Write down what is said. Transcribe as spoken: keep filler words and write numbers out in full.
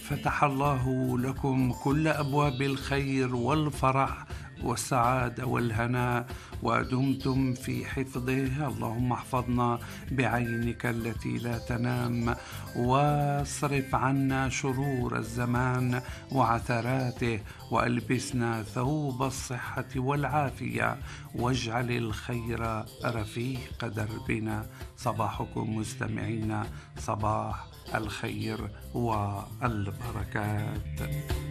فتح الله لكم كل أبواب الخير والفرح والسعادة والهناء، ودمتم في حفظه. اللهم احفظنا بعينك التي لا تنام، واصرف عنا شرور الزمان وعثراته، وألبسنا ثوب الصحة والعافية، واجعل الخير رفيق دربنا. صباحكم مستمعين، صباح الخير والبركات.